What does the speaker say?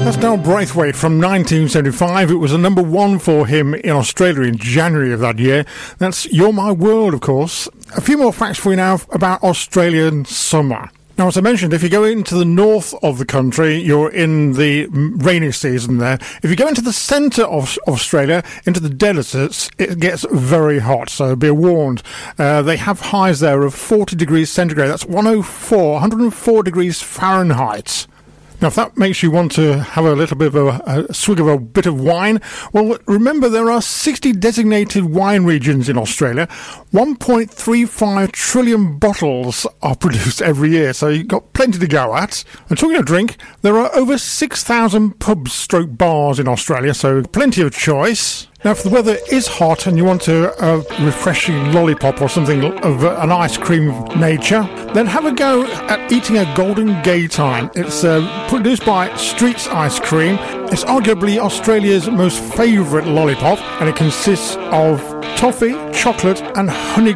That's Del Braithwaite from 1975. It was a number one for him in Australia in January of that year. That's You're My World, of course. A few more facts for you now about Australian summer. Now, as I mentioned, if you go into the north of the country, you're in the rainy season there. If you go into the centre of Australia, into the deserts, it gets very hot, so be warned. They have highs there of 40 degrees centigrade. That's 104 degrees Fahrenheit. Now, if that makes you want to have a little bit of a swig of a bit of wine, well, remember there are 60 designated wine regions in Australia. 1.35 trillion bottles are produced every year, so you've got plenty to go at. And talking of drink, there are over 6,000 pubs / bars in Australia, so plenty of choice. Now, if the weather is hot and you want a refreshing lollipop or something of an ice cream nature, then have a go at eating a Golden Gaytime. It's produced by Streets Ice Cream. It's arguably Australia's most favourite lollipop, and it consists of toffee, chocolate and honey